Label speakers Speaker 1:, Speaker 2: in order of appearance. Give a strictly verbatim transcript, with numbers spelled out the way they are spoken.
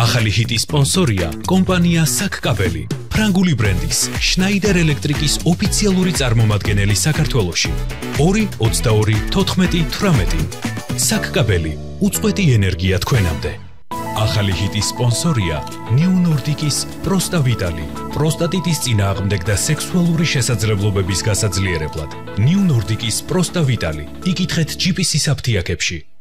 Speaker 1: ახალი ჰიტის სპონსორია კომპანია საკკაბელი, ფრანგული ბრენდის შნაიდერ ელექტრიკის ოფიციალური წარმომადგენელი საქართველოში. ორი ოცდაორი თოთხმეტი თვრამეტი. საკკაბელი, უწყვეტი ენერგია თქვენამდე. ახალი ჰიტის სპონსორია ნიუ ნორდიკის პროსტა ვიტალი, პროსტატიტის წინააღმდეგ და სექსუალური შესაძლებლობების გასაძლიერებლად. ნიუ ნორდიკის პროსტა ვიტალი, იკითხეთ ჯი პი სის აფთიაქებში.